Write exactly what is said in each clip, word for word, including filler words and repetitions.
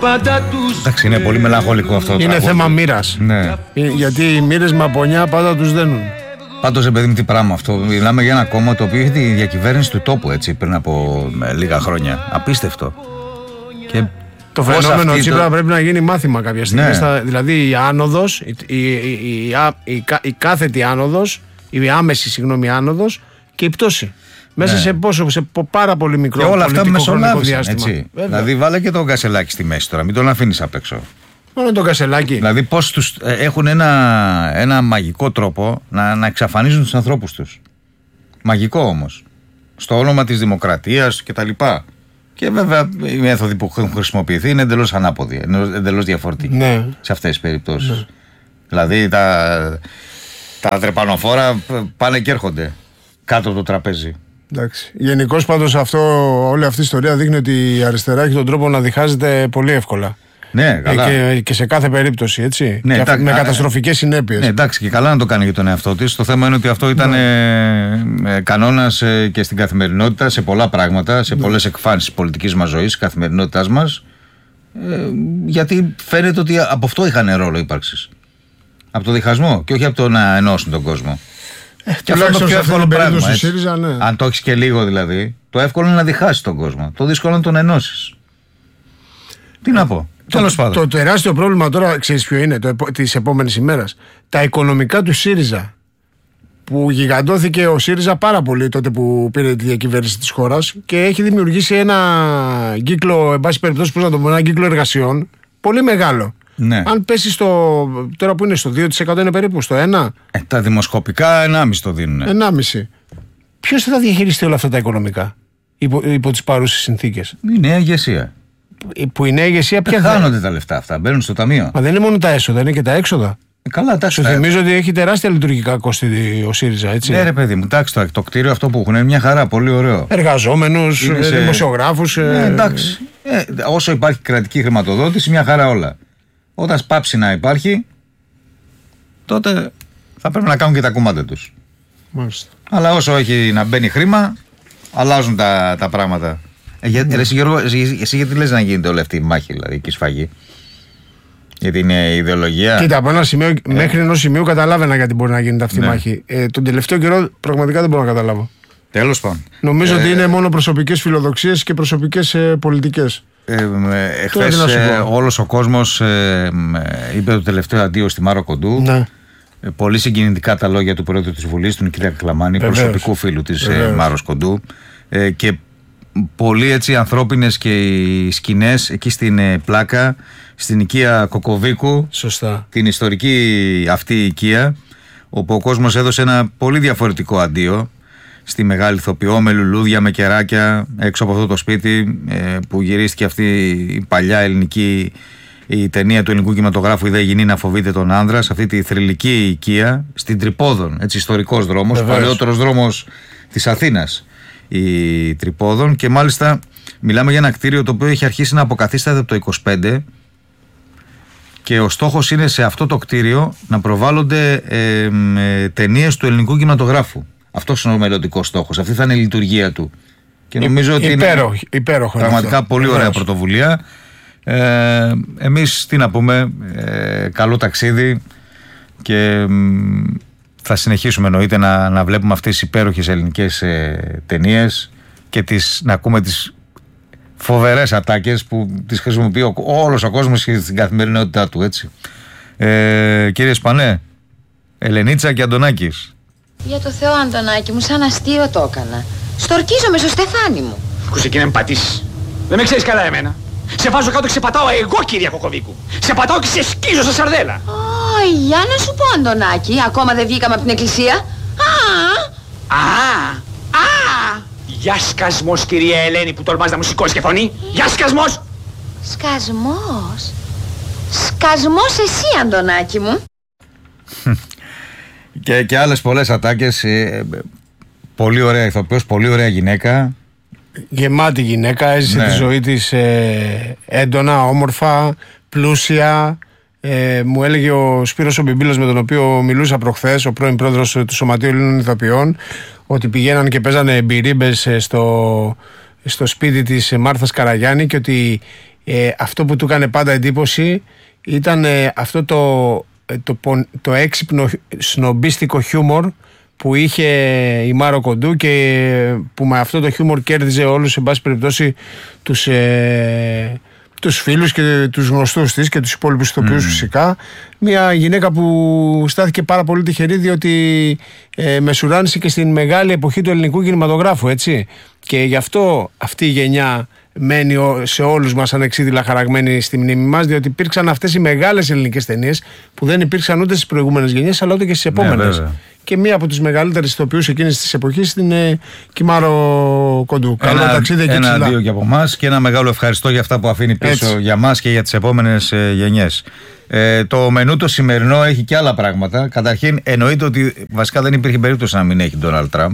πάντα τους. Εντάξει, είναι πολύ μελαγχολικό αυτό. Είναι τραγούδι. θέμα μοίρας. Ναι. Γιατί οι μοίρες με απονιά πάντα τους δένουν. Πάντως, παιδί μου, τι πράγμα αυτό. Μιλάμε για ένα κόμμα το οποίο είχε τη διακυβέρνηση του τόπου έτσι πριν από ε, λίγα χρόνια. Απίστευτο. Και το φαινόμενο Τσίπρα το... πρέπει να γίνει μάθημα κάποια στιγμή. Ναι. Στα, δηλαδή η άνοδος, η, η, η, η, η, η κάθετη άνοδος, η άμεση συγγνώμη άνοδος και η πτώση. Μέσα ναι. σε πόσο, σε πάρα πολύ μικρό και όλα αυτά μεσολάβησαν, διάστημα. Έτσι. Δηλαδή, βάλε και τον Κασελάκη στη μέση τώρα, μην τον αφήνεις απ' έξω. Μόνο τον Κασελάκη. Δηλαδή, πώς τους ε, έχουν ένα, ένα μαγικό τρόπο να, να εξαφανίζουν τους ανθρώπους τους. Μαγικό όμως. Στο όνομα της δημοκρατίας κτλ. Και βέβαια οι μέθοδοι που έχουν χρησιμοποιηθεί είναι εντελώς ανάποδοι, εντελώς διαφορετικοί ναι. σε αυτές τις περιπτώσεις. Ναι. Δηλαδή, τα, τα τρεπανοφόρα πάνε και έρχονται κάτω από το τραπέζι. Γενικώς πάντως αυτό, όλη αυτή η ιστορία δείχνει ότι η αριστερά έχει τον τρόπο να διχάζεται πολύ εύκολα. Ναι, καλά. Και, και σε κάθε περίπτωση, έτσι. Ναι, και εντάξει, με καταστροφικές συνέπειες. Ναι, εντάξει, και καλά να το κάνει για τον εαυτό της. Το θέμα είναι ότι αυτό ήταν ναι. ε, κανόνας ε, και στην καθημερινότητα, σε πολλά πράγματα, σε ναι. πολλές εκφάνσεις της πολιτικής μας ζωής, της καθημερινότητάς μας. Ε, γιατί φαίνεται ότι από αυτό είχαν ρόλο ύπαρξης. Από το διχασμό και όχι από το να ενώσουν τον κόσμο. Ε, και αυτό είναι το πιο εύκολο πράγμα. ΣΥΡΙΖΑ, ναι. Αν το έχεις και λίγο δηλαδή, το εύκολο είναι να διχάσεις τον κόσμο. Το δύσκολο είναι να τον ενώσεις. Τι να πω. Το, το, το τεράστιο πρόβλημα τώρα, ξέρεις ποιο είναι, της επόμενης ημέρας. Τα οικονομικά του ΣΥΡΙΖΑ. Που γιγαντώθηκε ο ΣΥΡΙΖΑ πάρα πολύ τότε που πήρε τη διακυβέρνηση της χώρας και έχει δημιουργήσει ένα κύκλο, εν πάση περιπτώσει, πώς να το πω, ένα κύκλο εργασιών πολύ μεγάλο. Ναι. Αν πέσει στο. Τώρα που είναι στο δύο τοις εκατό είναι περίπου, στο ένα. Ε, τα δημοσκοπικά ενάμιση το δίνουν. ενάμιση. Ποιος θα διαχειριστεί όλα αυτά τα οικονομικά υπό, υπό τις παρούσες συνθήκες? Η νέα ηγεσία. Που η νέα ηγεσία πια θα. Χάνονται τα λεφτά αυτά, μπαίνουν στο ταμείο. Μα δεν είναι μόνο τα έσοδα, είναι και τα έξοδα. Ε, καλά, τα Σου θυμίζω ότι έχει τεράστια λειτουργικά κόστη ο ΣΥΡΙΖΑ, έτσι. Ναι, ρε παιδί μου, εντάξει, το, το κτίριο αυτό που έχουν είναι μια χαρά, πολύ ωραίο. Εργαζόμενους, σε... δημοσιογράφους. Ναι, εντάξει. Ε, όσο υπάρχει κρατική χρηματοδότηση, μια χαρά όλα. Όταν πάψει να υπάρχει, τότε θα πρέπει να κάνουν και τα κομμάτια τους. Μάλιστα. Αλλά όσο έχει να μπαίνει χρήμα, αλλάζουν τα, τα πράγματα. Ε, για, ναι. εσύ, Γιώργο, εσύ, εσύ γιατί λες να γίνεται όλη αυτή η μάχη, δηλαδή, και η σφαγή? Γιατί είναι ιδεολογία. Κοίτα, από ένα σημείο, ε. μέχρι ενός σημείου καταλάβαινα γιατί μπορεί να γίνεται αυτή η ναι. μάχη. Ε, τον τελευταίο καιρό πραγματικά δεν μπορώ να καταλάβω. Τέλος πάντων. Νομίζω ε, ότι είναι μόνο προσωπικές φιλοδοξίες και προσωπικές ε, πολιτικές. Ε, ε, Εχθές ε, όλος ο κόσμος ε, ε, είπε το τελευταίο αντίο στη Μάρο Κοντού. Ναι. Ε, πολύ συγκινητικά τα λόγια του Πρόεδρου της Βουλής, του Νικήτα Κακλαμάνη, προσωπικού φίλου της ε, Μάρος Κοντού. Ε, και πολύ έτσι ανθρώπινες και οι σκηνές εκεί στην ε, Πλάκα, στην οικία Κοκοβίκου. Σωστά. Την ιστορική αυτή οικία, όπου ο κόσμος έδωσε ένα πολύ διαφορετικό αντίο στη μεγάλη ηθοποιό, με λουλούδια, με κεράκια, έξω από αυτό το σπίτι ε, που γυρίστηκε αυτή η παλιά ελληνική η ταινία του ελληνικού κινηματογράφου «Η δε γυνή να φοβείται τον άνδρα», σε αυτή τη θρυλική οικία στην Τρυπόδων, έτσι, ιστορικός δρόμος, ο παλαιότερος δρόμος της Αθήνας, η Τρυπόδων, και μάλιστα μιλάμε για ένα κτίριο το οποίο έχει αρχίσει να αποκαθίσταται από το είκοσι πέντε και ο στόχος είναι σε αυτό το κτίριο να προβάλλονται ε, ε, ταινίες του ελληνικού κινηματογράφου. Αυτός είναι ο μελλοντικός στόχος, αυτή θα είναι η λειτουργία του. Και νομίζω ότι υπέροχο, είναι υπέροχο πραγματικά αυτό. πολύ ωραία πρωτοβουλία. Ε, εμείς τι να πούμε, ε, καλό ταξίδι και ε, θα συνεχίσουμε εννοείται να, να βλέπουμε αυτές τις υπέροχες ελληνικές ε, ταινίες και τις, να ακούμε τις φοβερές ατάκες που τις χρησιμοποιεί ο, όλος ο κόσμος στην καθημερινότητά του, έτσι. Ε, κύριε Σπανέ, Ελενίτσα και Αντωνάκης. Για το Θεό, Αντωνάκη μου, σαν αστείο το έκανα. Στορκίζομαι στο στεφάνι μου. Ακούσε και να με πατήσεις. Δεν με ξέρεις καλά εμένα. Σε βάζω κάτω και σε πατάω εγώ, κυρία Κοκοβίκου. Σε πατάω και σε σκίζω στα σαρδέλα. Ω, για να σου πω, Αντωνάκη, ακόμα δεν βγήκαμε από την εκκλησία. Α! Α! Α! Γεια σκασμός, κυρία Ελένη, που τολμάς να μου σηκώσεις και φωνή. Γεια σκασμός! Σκασμός. Σκασμός εσύ, Αντωνάκη μου. Και, και άλλες πολλές ατάκες. Ε, πολύ ωραία ηθοποιός, πολύ ωραία γυναίκα. Γεμάτη γυναίκα, έζησε ναι. τη ζωή της ε, έντονα, όμορφα, πλούσια. Ε, μου έλεγε ο Σπύρος ο Μπιμπίλος, με τον οποίο μιλούσα προχθές, ο πρώην πρόεδρος του Σωματείου Ελλήνων Ηθοποιών, ότι πηγαίναν και παίζανε μπυρίμπες στο, στο σπίτι της Μάρθας Καραγιάννη και ότι Ε, αυτό που του έκανε πάντα εντύπωση ήταν ε, αυτό το, το, το, το έξυπνο σνομπίστικο χιούμορ που είχε η Μάρο Κοντού και που με αυτό το χιούμορ κέρδιζε όλους, σε πάση περιπτώσει, τους, ε, τους φίλους και τους γνωστούς της και τους υπόλοιπους ηθοποιούς mm. φυσικά. Μια γυναίκα που στάθηκε πάρα πολύ τυχερή, διότι ε, μεσουράνησε και στην μεγάλη εποχή του ελληνικού κινηματογράφου, έτσι. Και γι' αυτό αυτή η γενιά μένει σε όλους μας ανεξίδηλα χαραγμένη στη μνήμη μας, διότι υπήρξαν αυτές οι μεγάλες ελληνικές ταινίες που δεν υπήρξαν ούτε στις προηγούμενες γενιές αλλά ούτε και στις επόμενες. Ναι, και μία από τις μεγαλύτερες ηθοποιούς εκείνης της εποχής είναι ε, Κιμάρο Κοντού. Καλό ταξίδι εκεί ψηλά. Ένα-δύο και από εμάς και ένα μεγάλο ευχαριστώ για αυτά που αφήνει πίσω. Έτσι. Για μας και για τις επόμενες ε, γενιές. Ε, το μενού το σημερινό έχει και άλλα πράγματα. Καταρχήν, εννοείται ότι βασικά δεν υπήρχε περίπτωση να μην έχει Ντόναλντ Τραμπ.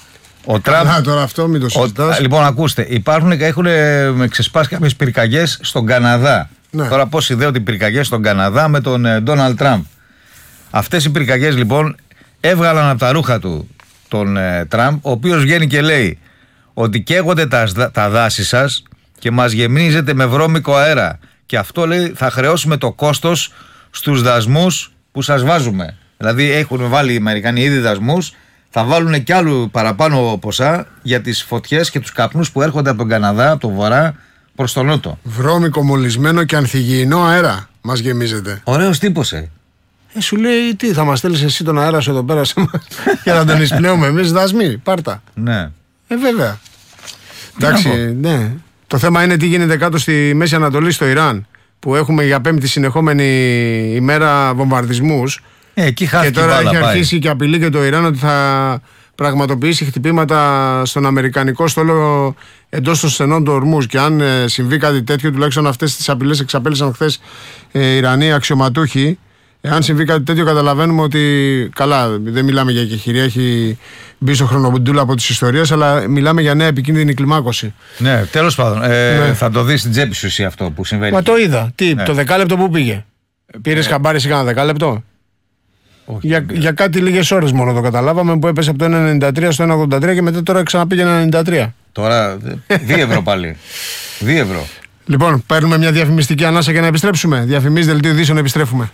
Ο Τραμπ. Α, τώρα αυτό μην το συζητάς. Ο, λοιπόν, ακούστε, υπάρχουν, έχουν ξεσπάσει κάποιες πυρκαγιές στον Καναδά. Ναι. Τώρα, πώς ιδέονται οι πυρκαγιές στον Καναδά με τον Ντόναλντ Τραμπ. Αυτές οι πυρκαγιές λοιπόν έβγαλαν από τα ρούχα του τον ε, Τραμπ, ο οποίος βγαίνει και λέει ότι καίγονται τα, τα δάση σας και μας γεμίζετε με βρώμικο αέρα. Και αυτό, λέει, θα χρεώσουμε το κόστος στους δασμούς που σας βάζουμε. Δηλαδή, έχουν βάλει οι Αμερικανοί ήδη δασμούς. Θα βάλουν κι άλλου παραπάνω ποσά για τις φωτιές και τους καπνούς που έρχονται από τον Καναδά, από τον βορρά προς τον νότο. Βρώμικο, μολυσμένο και ανθυγιεινό αέρα μας γεμίζεται. Ωραίος τύπος, ε. ε. Σου λέει, τι, θα μας στέλνεις εσύ τον αέρα σου εδώ πέρα σε μας για να τον εισπνέουμε εμείς, δασμοί, πάρτα. Ναι. Ε, βέβαια. Εντάξει, ναι. Το θέμα είναι τι γίνεται κάτω στη Μέση Ανατολή, στο Ιράν, που έχουμε για πέμπτη συνεχόμενη ημέρα βομβαρδισμούς. Ε, εκεί και τώρα έχει πάει. Αρχίσει και απειλεί και το Ιράν ότι θα πραγματοποιήσει χτυπήματα στον αμερικανικό στόλο εντός των στενών του Ορμούζ. Και αν ε, συμβεί κάτι τέτοιο, τουλάχιστον αυτές τις απειλές εξαπέλυσαν χθες ε, οι Ιρανοί αξιωματούχοι. Εάν συμβεί κάτι τέτοιο, καταλαβαίνουμε ότι καλά, δεν μιλάμε για κεχηρία, έχει μπει στο χρονοβουντούλα από τις ιστορίες, αλλά μιλάμε για νέα επικίνδυνη κλιμάκωση. Ναι, τέλος πάντων. Ε, ναι. Θα το δεις στην τσέπη σου εσύ αυτό που συμβαίνει. Μα το είδα. Τι, ναι. Το δεκάλεπτο που πήγε. Πήρες ε, χαμπάρι σε κάνα δεκάλεπτο. Όχι, για, για κάτι λίγες ώρες μόνο το καταλάβαμε, που έπεσε από το ένα ενενήντα τρία στο ένα ογδόντα τρία και μετά τώρα ξαναπήγε ένα ενενήντα τρία. Τώρα δύο ευρώ πάλι. δύο ευρώ. Λοιπόν, παίρνουμε μια διαφημιστική ανάσα και να επιστρέψουμε. Διαφημίσεις, δελτίο ειδήσεων, επιστρέφουμε.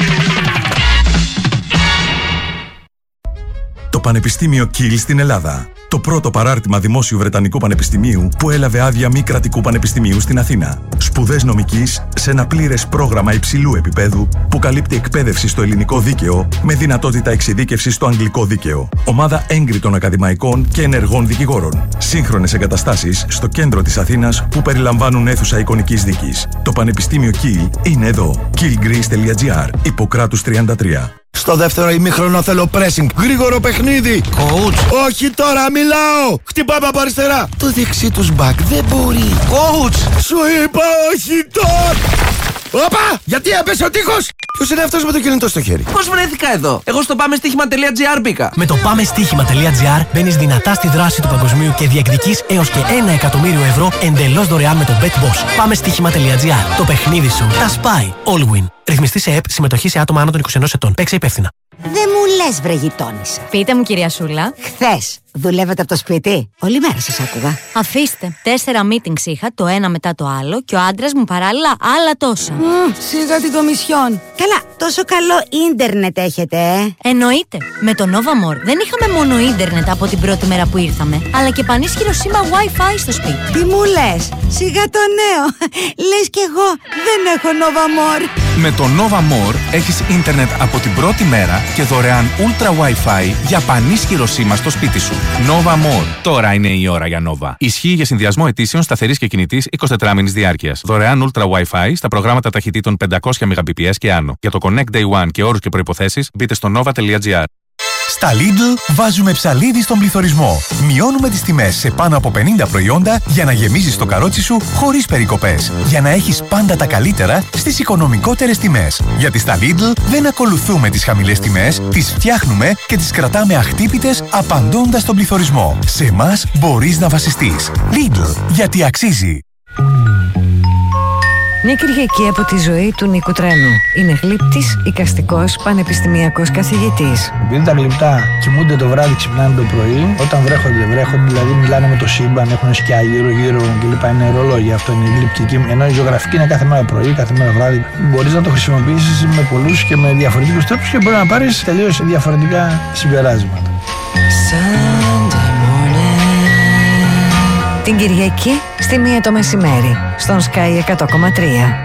Το Πανεπιστήμιο Κιλ στην Ελλάδα. Το πρώτο παράρτημα δημόσιου Βρετανικού Πανεπιστημίου που έλαβε άδεια μη κρατικού πανεπιστημίου στην Αθήνα. Σπουδές νομικής σε ένα πλήρες πρόγραμμα υψηλού επίπεδου που καλύπτει εκπαίδευση στο ελληνικό δίκαιο με δυνατότητα εξειδίκευσης στο αγγλικό δίκαιο. Ομάδα έγκριτων ακαδημαϊκών και ενεργών δικηγόρων. Σύγχρονες εγκαταστάσεις στο κέντρο της Αθήνας που περιλαμβάνουν αίθουσα εικονικής δίκης. Το Πανεπιστήμιο Κιλ είναι εδώ. κιλ γκρις τελεία τζι άρ, Ιπποκράτους τριάντα τρία. Στο δεύτερο ημίχρονο θέλω pressing. Γρήγορο παιχνίδι. Coach. Όχι τώρα, μιλάω. Χτυπάμε από αριστερά. Το δεξί τους μπακ δεν μπορεί. Coach. Σου είπα όχι τώρα. Όπα! Γιατί έπεσε ο τείχος! Ποιος είναι αυτός με το κινητό στο χέρι? Πώς βρέθηκα εδώ? Εγώ στο πάμε στοίχημα τελεία τζι άρ μπήκα. Με το πάμε στοίχημα τελεία τζι άρ μπαίνεις δυνατά στη δράση του παγκοσμίου και διεκδικείς έως και ένα εκατομμύριο ευρώ εντελώς δωρεάν με το BetBoss. Πάμε στοίχημα τελεία τζι άρ. Το παιχνίδι σου τα σπάει. All win. Ρυθμιστή σε ΕΠ, συμμετοχή σε άτομα άνω των είκοσι ενός ετών. Παίξε υπεύθυνα. Δεν μου λες, βρε γειτόνισσα. Πείτε μου, κυρία Σούλα. Χθες δουλεύετε από το σπίτι? Όλη μέρα σας άκουγα. Αφήστε. Τέσσερα meetings είχα, το ένα μετά το άλλο, και ο άντρας μου παράλληλα άλλα τόσα. Mm, σιγά την κομισιόν. Καλά, τόσο καλό ίντερνετ έχετε, ε. Εννοείται. Με το Nova More δεν είχαμε μόνο ίντερνετ από την πρώτη μέρα που ήρθαμε, αλλά και πανίσχυρο σήμα Wi-Fi στο σπίτι. Τι μου λες? Σιγά το νέο. Λες κι εγώ δεν έχω Nova More. Με το Nova More έχεις ίντερνετ από την πρώτη μέρα και δωρεάν Ultra Wi-Fi για πανίσχυρο σήμα στο σπίτι σου. Nova More. Τώρα είναι η ώρα για Nova. Ισχύει για συνδυασμό αιτήσεων σταθερής και κινητής εικοσιτετράμηνης διάρκειας. Δωρεάν Ultra Wi-Fi στα προγράμματα ταχυτήτων πεντακόσια Mbps και άνω. Για το Connect Day One και όρους και προϋποθέσεις μπείτε στο nova τελεία τζι άρ. Στα Lidl βάζουμε ψαλίδι στον πληθωρισμό. Μειώνουμε τις τιμές σε πάνω από πενήντα προϊόντα για να γεμίζεις το καρότσι σου χωρίς περικοπές. Για να έχεις πάντα τα καλύτερα στις οικονομικότερες τιμές. Γιατί στα Lidl δεν ακολουθούμε τις χαμηλές τιμές, τις φτιάχνουμε και τις κρατάμε αχτύπητες απαντώντας τον πληθωρισμό. Σε εμάς μπορείς να βασιστείς. Lidl, γιατί αξίζει. Μια Κυριακή από τη ζωή του Νίκου Τρένου. Είναι γλύπτης, εικαστικός, πανεπιστημιακός καθηγητής. Επειδή τα γλυπτά κοιμούνται το βράδυ, ξυπνάνε το πρωί, όταν βρέχονται, βρέχονται, δηλαδή μιλάνε με το σύμπαν, έχουν σκιά γύρω-γύρω κλπ. Είναι ρολόγια, αυτό είναι η γλυπτική. Ενώ η ζωγραφική είναι κάθε μέρα πρωί, κάθε μέρα βράδυ. Μπορείς να το χρησιμοποιήσεις με πολλούς και με διαφορετικούς τρόπους και μπορεί να πάρεις τελείως διαφορετικά συμπεράσματα. Την Κυριακή στη μία το μεσημέρι, στον Sky εκατό κόμμα τρία.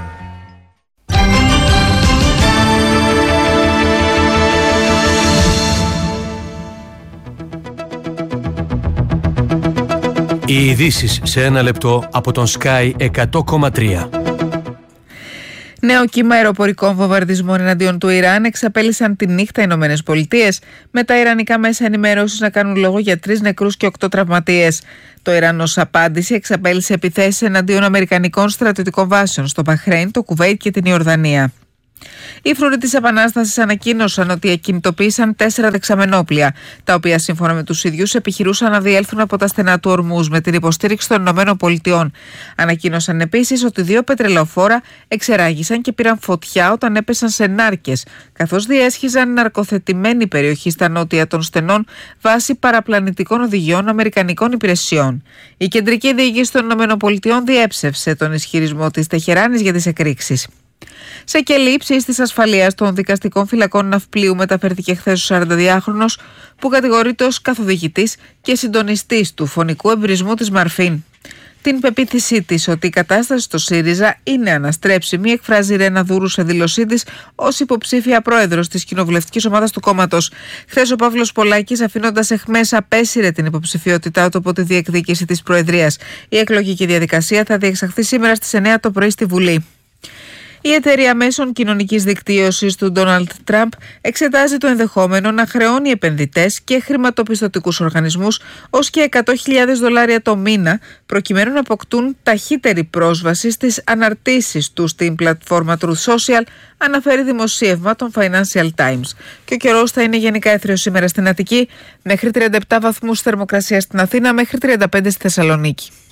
Οι ειδήσεις σε ένα λεπτό από τον Sky εκατό κόμμα τρία. Νέο κύμα αεροπορικών βομβαρδισμών εναντίον του Ιράν εξαπέλυσαν τη νύχτα οι Ηνωμένες Πολιτείες, με τα ιρανικά μέσα ενημέρωσης να κάνουν λόγο για τρεις νεκρούς και οκτώ τραυματίες. Το Ιράν ως απάντηση εξαπέλυσε επιθέσεις εναντίον αμερικανικών στρατιωτικών βάσεων στο Μπαχρέιν, το Κουβέιτ και την Ιορδανία. Οι φρουροί της Επανάστασης ανακοίνωσαν ότι εκκινητοποίησαν τέσσερα δεξαμενόπλια, τα οποία σύμφωνα με τους ίδιους επιχειρούσαν να διέλθουν από τα στενά του Ορμούζ με την υποστήριξη των Ηνωμένων Πολιτειών. Ανακοίνωσαν επίσης ότι δύο πετρελαιοφόρα εξεράγησαν και πήραν φωτιά όταν έπεσαν σε νάρκες, καθώς διέσχιζαν ναρκοθετημένη περιοχή στα νότια των στενών βάσει παραπλανητικών οδηγιών αμερικανικών υπηρεσιών. Η κεντρική διοίκηση των Ηνωμένων Πολιτειών διέψευσε τον ισχυρισμό της Τεχεράνης για τις εκρήξεις. Σε κελί ύψης της ασφαλείας των δικαστικών φυλακών ναυπλίου μεταφέρθηκε χθες ο σαρανταδυάχρονος που κατηγορείται ως καθοδηγητής και συντονιστής του φωνικού εμπειρισμού της Μαρφίν. Την πεποίθησή της ότι η κατάσταση στο ΣΥΡΙΖΑ είναι αναστρέψιμη εκφράζει η Ρένα Δούρου σε δήλωσή της ως υποψήφια πρόεδρος της κοινοβουλευτικής ομάδας του κόμματος. Χθες ο Παύλος Πολάκης, αφήνοντας εχμές, απέσυρε την υποψηφιότητά του από τη διεκδίκηση της Προεδρίας. Η εκλογική διαδικασία θα διεξαχθεί σήμερα στις εννιά το πρωί στη Βουλή. Η εταιρεία μέσων κοινωνικής δικτύωσης του Ντόναλντ Τραμπ εξετάζει το ενδεχόμενο να χρεώνει επενδυτές και χρηματοπιστωτικούς οργανισμούς ως και εκατό χιλιάδες δολάρια το μήνα, προκειμένου να αποκτούν ταχύτερη πρόσβαση στις αναρτήσεις του στην πλατφόρμα Truth Social, αναφέρει δημοσίευμα των Financial Times. Και ο καιρός θα είναι γενικά έθριος σήμερα στην Αττική, μέχρι τριάντα επτά βαθμούς θερμοκρασία στην Αθήνα, μέχρι τριάντα πέντε στη Θεσσαλονίκη.